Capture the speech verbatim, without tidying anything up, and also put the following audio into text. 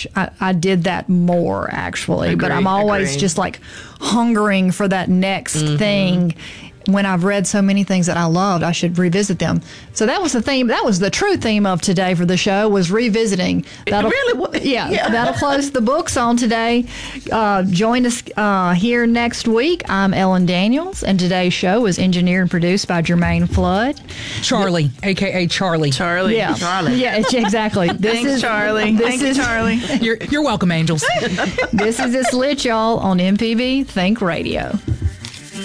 wish I, I did that more, actually. Agree, but I'm always agree. just like hungering for that next mm-hmm. thing. When I've read so many things that I loved, I should revisit them. So that was the theme. That was the true theme of today for the show, was revisiting. That'll, it really was. Yeah, yeah. That'll close the books on today. Uh, join us uh, here next week. I'm Ellen Daniels, and today's show was engineered and produced by Jermaine Flood. Charlie, a k a. Charlie. Charlie. Yeah, Charlie. Yeah, it's, exactly. This Thanks, is, Charlie. This Thank is, you, Charlie. You're, you're welcome, angels. This is It's Lit, y'all, on M P B Think Radio.